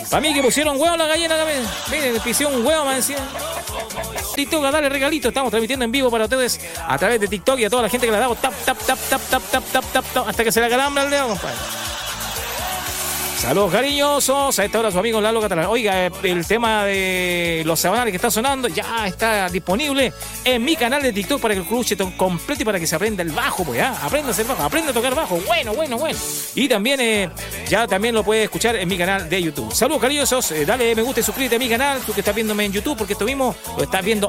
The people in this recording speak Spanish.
Para mí que pusieron huevo a la gallina también. Miren, le pusieron un huevo, me decían. TikTok, a darle regalito. Estamos transmitiendo en vivo para ustedes a través de TikTok y a toda la gente que le ha dado tap, tap, tap, tap, tap, tap, tap, tap, tap, hasta que se le acalambra el dedo, compadre. Saludos cariñosos. A esta hora su amigo Lalo Catalán. Oiga, el tema de los semanales que está sonando ya está disponible en mi canal de TikTok para que lo escuche completo y para que se aprenda el bajo, pues ya. Aprenda a hacer bajo, aprenda a tocar bajo. Bueno. Y también ya también lo puedes escuchar en mi canal de YouTube. Saludos cariñosos. Dale me gusta y suscríbete a mi canal. Tú que estás viéndome en YouTube, porque esto mismo lo estás viendo